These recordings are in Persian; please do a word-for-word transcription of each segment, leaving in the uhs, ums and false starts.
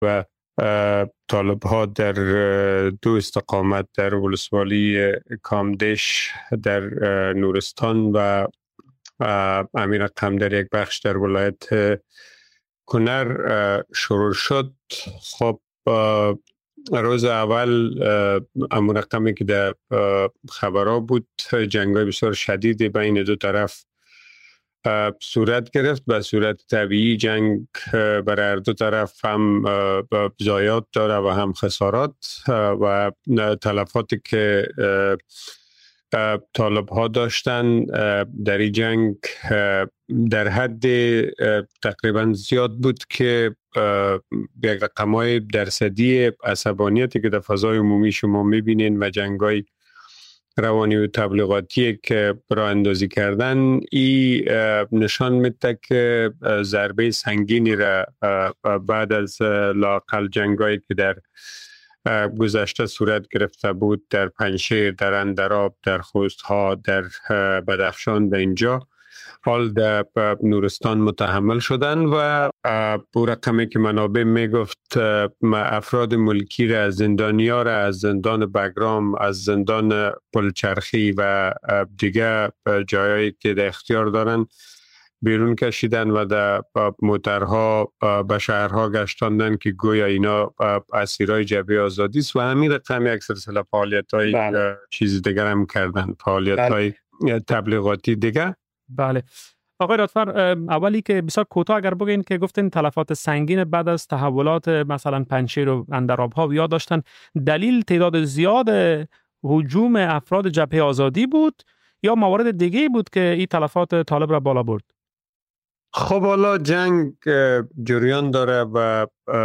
و طالب ها در دو استقامت در ولسوالی کامدش در نورستان و امیر اقحم در یک بخش در ولایت کنر شروع شد. خب روز اول امیر اقحمی که در خبرها بود، جنگ‌های بسیار شدیدی بین دو طرف صورت گرفت. به صورت طبیعی جنگ برای هر دو طرف هم ضایعات داره و هم خسارات و تلفاتی که طالب ها داشتن در این جنگ در حد تقریبا زیاد بود که یک رقم‌های درصدی عصبانیتی که در فضای عمومی شما میبینین و جنگ‌های روانی و تبلیغاتی که راه اندازی کردن، ای نشان میده که ضربه سنگینی را بعد از لااقل جنگایی که در گذشته صورت گرفته بود در پنجشیر، در اندراب، در خوستها، در بدخشان، در اینجا حال در نورستان متحمل شدن و با رقمی که منابع میگفت افراد ملکی را، از زندانیا را از زندان بگرام، از زندان پلچرخی و دیگه جایایی که در اختیار دارن بیرون کشیدن و در موترها به شهرها گشتاندن که گویا اینا اسیرای جبهه آزادی است و همین رقم یک سلسله فعالیت های بله. چیز دیگر هم کردن، فعالیت های بله. تبلیغاتی دیگه. بله آقای رادفر، اولی که بسیار کوتاه اگر بگین که گفتین تلفات سنگین بعد از تحولات مثلا پنجشیر و اندراب ها یاد داشتن، دلیل تعداد زیاد هجوم افراد جبهه آزادی بود یا موارد دیگه بود که این تلفات طالب را بالا برد؟ خب حالا جنگ جریان داره و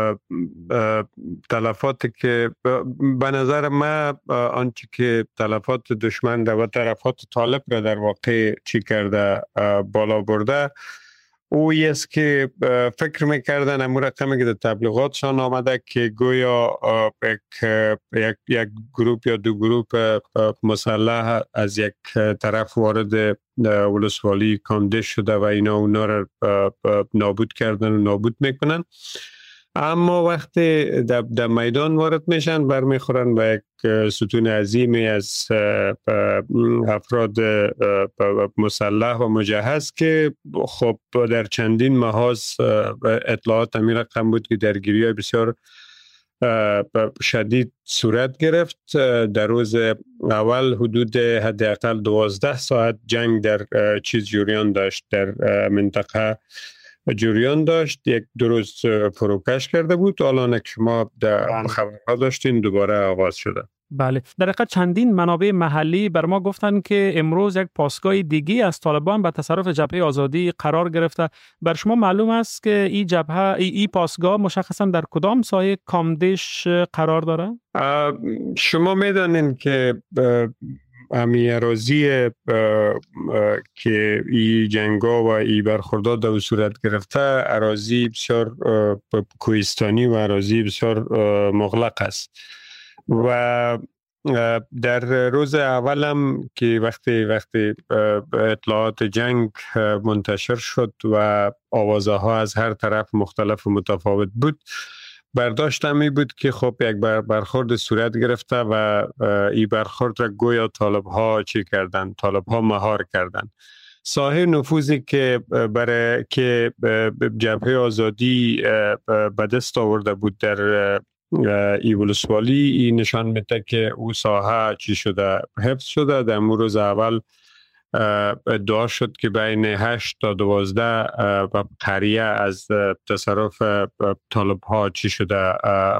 تلفاتی که به نظر من آنچه که تلفات دشمن ده و تلفات طالب را در واقع چی کرده بالا برده، او است که فکر میکردن امور رقمی که در تبلیغاتشان آمده که گویا یک, یک, یک گروپ یا دو گروپ مسلح از یک طرف وارد ولسوالی کامدش شده و اینا اونا را نابود کردن و نابود میکنن، اما وقتی در, در میدان وارد میشن برمیخورن به یک ستون عظیمی از افراد مسلح و مجهز که خب در چندین محاذ اطلاعات امیر اقحم بود که درگیری های بسیار شدید صورت گرفت. در روز اول حدود حداقل دوازده ساعت جنگ در چیز جریان داشت، در منطقه جریان داشت، یک دو روز فروکش کرده بود، الان که شما در خبرها داشتین دوباره آغاز شده. بله، در حقیقت چندین منابع محلی بر ما گفتن که امروز یک پاسگاه دیگی از طالبان به تصرف جبهه آزادی قرار گرفته. بر شما معلوم است که این جبهه ای, ای پاسگاه مشخصا در کدام ساحه کامدش قرار داره؟ شما میدانین که امی اراضی که ای جنگا و ای برخوردات در صورت گرفته اراضی بسیار کوهستانی و اراضی بسیار مغلق است و در روز اولم که وقتی وقتی اطلاعات جنگ منتشر شد و آوازه ها از هر طرف مختلف و متفاوت بود، برداشتم این بود که خب یک برخورد صورت گرفته و این برخورد را گویا طالب ها چی کردن؟ طالب ها مهار کردن. ساحه نفوذی که برای که جبهه آزادی به دست آورده بود در ای ولسوالی، این نشان میده که او ساحه چی شده؟ حفظ شده. در روز اول ادعا شد که بین هشت تا دوازده قریه از تصرف طالب ها چی شده؟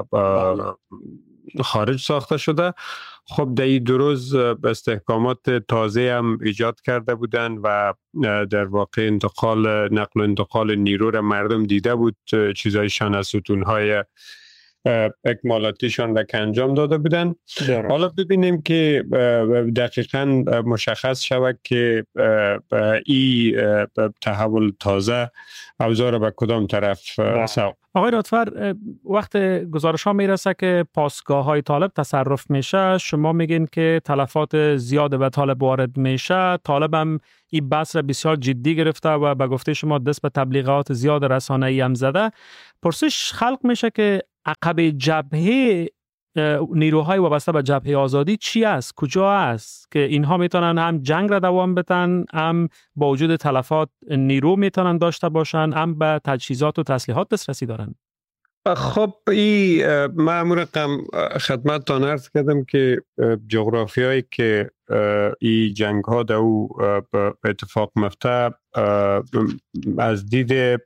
خارج ساخته شده. خب در این دو روز استحکامات تازه هم ایجاد کرده بودن و در واقع انتقال نقل و انتقال نیرو را مردم دیده بود، چیزایشان از ستونهای اکمالاتیشان را که انجام داده بودن. حالا ببینیم که دقیقاً مشخص شود که این تحول تازه اوضاع به کدام طرف سوق. آقای رادفر، وقت گزارش ها میرسه که پاسگاه های طالب تصرف میشه، شما میگین که تلفات زیاد به طالب وارد میشه، طالب هم این بحث را بسیار جدی گرفته و به گفته شما دست به تبلیغات زیاد رسانه‌ای هم زده. پرسش خلق میشه که عقب جبهه نیروهای وابسته به جبهه آزادی چی است؟ کجا است که اینها میتونن هم جنگ را دوام بدن، هم با وجود تلفات نیرو میتونن داشته باشن، هم به تجهیزات و تسلیحات دسترسی دارن؟ خب این من رقم خدمتتان عرض کردم که جغرافیایی که این جنگ ها در او اتفاق میفته از دید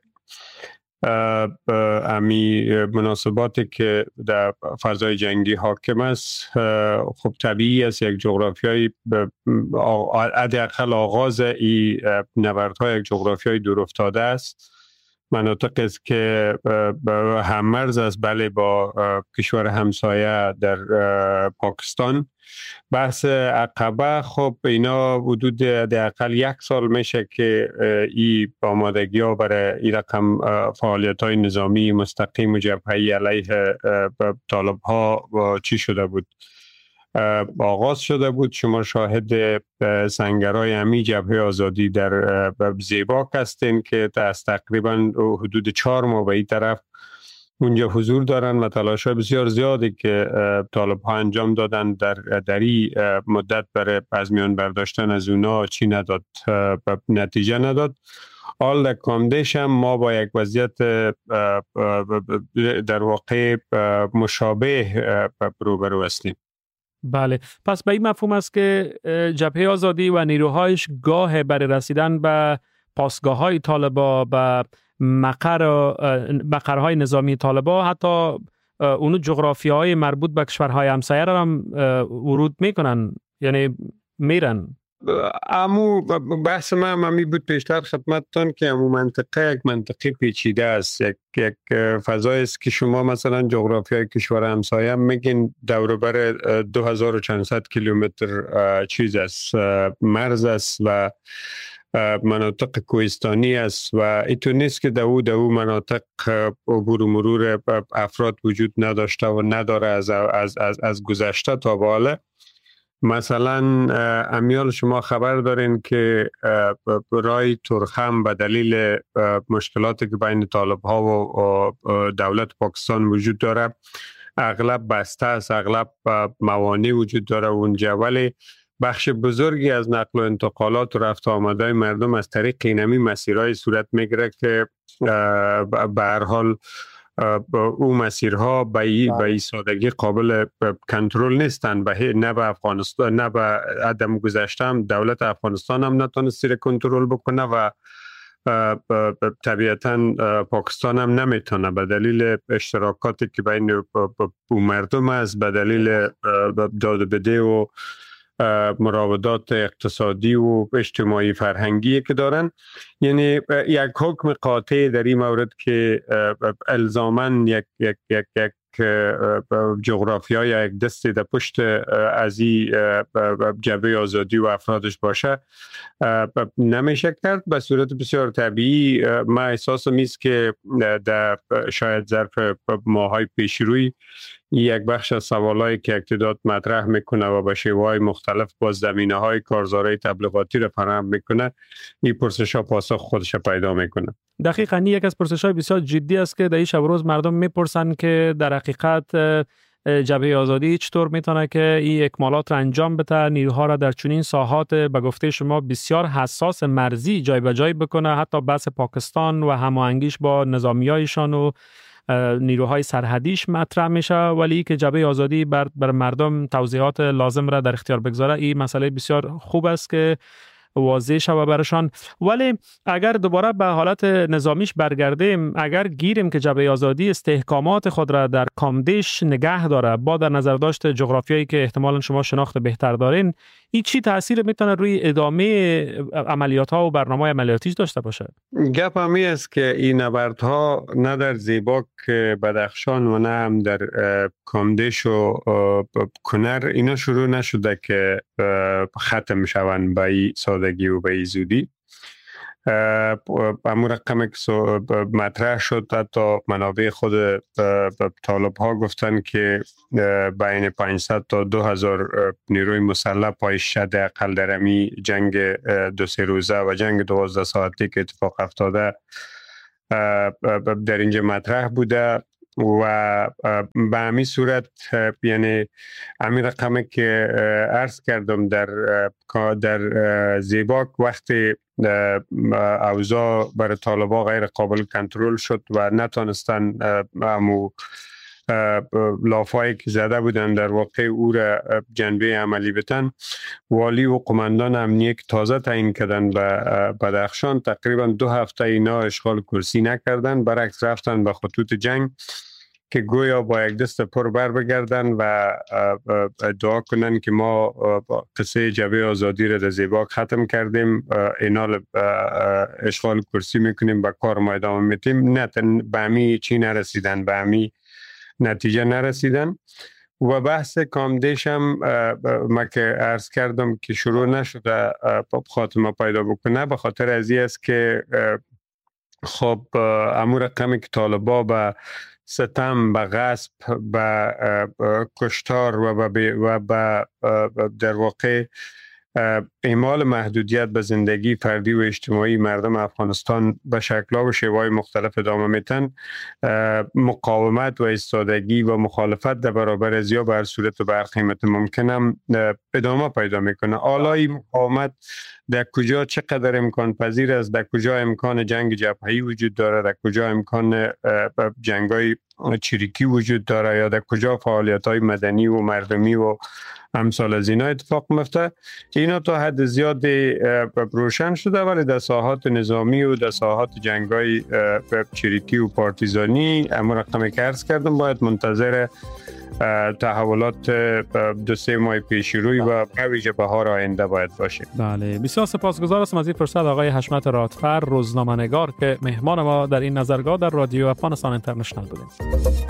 امی مناسباتی که در فضای جنگی حاکم است، خب طبیعی است یک جغرافیایی حداقل آغاز این نبردهای یک جغرافیای دور افتاده است. مناطق است که هم مرز است بله با کشور همسایه در پاکستان. بحث عقبه خب اینا حدود حداقل یک سال میشه که این آمادگی ها برای این رقم فعالیت های نظامی مستقیم و جبهه‌ای علیه طالب ها چی شده بود، آغاز شده بود. شما شاهد سنگرهای امی جبهه آزادی در زیباک هستین که از تقریبا حدود چهار ماه به این طرف اونجا حضور دارن و تلاش های بسیار زیادی که طالب ها انجام دادن در دری مدت برای از میان برداشتن از اونا چی نداد، نتیجه نداد. حال در کامدش هم ما با یک وضعیت در واقع مشابه روبرو هستیم. بله، پس به این مفهوم است که جبهه آزادی و نیروهایش گاه برای رسیدن به پاسگاه های طالبا، به مقر مقرهای نظامی طالبا، حتی اونو جغرافی های مربوط به کشورهای همسایه را هم ورود میکنن، یعنی میرن. امو بحث من همی بود پیشتر خدمتتان که امو منطقه یک منطقه پیچیده است، یک یک فضای است که شما مثلا جغرافیای کشور همسایه میگین دور بر دو هزار و چندصد کیلومتر چیز است، مرز است و مناطق کوهستانی است و ایتو نیست که در او در او مناطق عبور و مرور افراد وجود نداشته و نداره از از از, از گذشته تا به حال. مثلا امیال شما خبر دارین که رای ترخم به دلیل مشکلاتی که بین طالب ها و دولت پاکستان وجود داره اغلب بسته است، اغلب موانع وجود داره اونجا، ولی بخش بزرگی از نقل و انتقالات و رفت آمده مردم از طریق اینمی مسیرهای صورت میگیره که به هر حال او مسیرها به این سادگی قابل کنترل نیستن، به نه به افغانستان نه به عدم گذشته هم دولت افغانستان هم نتونسته کنترل بکنه و طبیعتا پاکستان هم نمیتونه به دلیل اشتراکاتی که بین مردم است، به دلیل داد و بده و مراودات اقتصادی و اجتماعی فرهنگی که دارن. یعنی یک حکم قاطع در این مورد که الزاماً یک یک یک یک جغرافیا یا یک دستی در پشت از این جبهه آزادی و افرادش باشه نمیشه کرد. به صورت بسیار طبیعی ما احساس میست که در شاید ظرف ماهای پیش روی یک بخش از سوالایی که اقتدار مطرح میکنه و به شیوه‌های مختلف با زمینه‌های کارزارهای تبلیغاتی را فراهم میکنه، این پرسش‌ها پاسخ خودش پیدا میکنه. دقیقاً یک از پرسش‌های بسیار جدی است که در این شب روز مردم میپرسن که در حقیقت جبهه آزادی چطور میتونه که این اکمالات را انجام بده، نیروها را در چنین ساحات به گفته شما بسیار حساس مرزی جای به جای بکنه، حتی بحث پاکستان و هماهنگیش با نظامیایشان و نیروهای سرحدیش مطرح میشه، ولی که جبهه آزادی بر, بر مردم توضیحات لازم را در اختیار بگذاره. این مسئله بسیار خوب است که واضح شود برشان. ولی اگر دوباره به حالت نظامیش برگردیم، اگر گیریم که جبهه آزادی استحکامات خود را در کامدش نگه داره با در نظر داشت جغرافیایی که احتمالاً شما شناخت بهتر دارین، این چی تأثیر میتونه روی ادامه عملیات ها و برنامه عملیاتیش داشته باشه؟ گپ همی است که این نبردها نه در زیباک بدخشان و نه هم در کامدش و کنر اینا شروع نشده که ختم شوند به این سادگی و به این زودی. امو رقم که مطرح شد حتی منابع خود طالب ها گفتن که بین پانصد تا دو هزار نیروی مسلح پایش شده اقل در امی جنگ دو سه روزه و جنگ دوازده ساعتی که اتفاق افتاده در اینجا مطرح بوده. و به همین صورت یعنی همین رقمی که عرض کردم در در زیباک وقتی اوضاع برای طالبان غیر قابل کنترل شد و نتونستن امو لافایی که زده بودن در واقع او را جنبه عملی بتن، والی و قماندان امنیه که تازه تعیین کردن به بدخشان تقریبا دو هفته اینا اشغال کرسی نکردن، برعکس رفتن به خطوط جنگ که گویا با یک دست پر بر بگردن و دعا کنن که ما قصه جبهه آزادی را در زیباک ختم کردیم، اینا اشغال کرسی میکنیم، با کار ما ادامه میتیم. نه به همی چی نرسیدن، به همی نتیجه نرسیدن. و بحث کامدیش هم ما که عرض کردم که شروع نشده خاتمه پیدا بکنه، به خاطر ازی است که خب امور رقمی که طالبا به ستم، به غصب، به کشتار و به و به در واقع اعمال محدودیت به زندگی فردی و اجتماعی مردم افغانستان به شکل‌ها و شیوه‌های مختلف ادامه میتن، مقاومت و ایستادگی و مخالفت در برابر ازیا به هر صورت و به هر قیمت ممکن هم ادامه پیدا میکنه. آلای مقاومت در کجا چقدر امکان پذیر است، در کجا امکان جنگ جبهه‌ای وجود داره، در کجا امکان جنگ‌های چریکی وجود داره، یا در کجا فعالیت‌های مدنی و مردمی و امثال از اینا اتفاق میفته، اینا تا حد زیاد روشن شده، ولی در ساحات نظامی و در ساحات جنگ‌های چریکی و پارتیزانی امور رقمی که عرض کردم باید منتظر تحولات دو سه ماه پیش روی و بویژه بهار آینده باید باشه. بله، بسیار سپاسگزار هستم از این فرصت آقای حشمت رادفر، روزنامه‌نگار که مهمان ما در این نظرگاه در رادیو افغانستان اینترنشنال بودیم.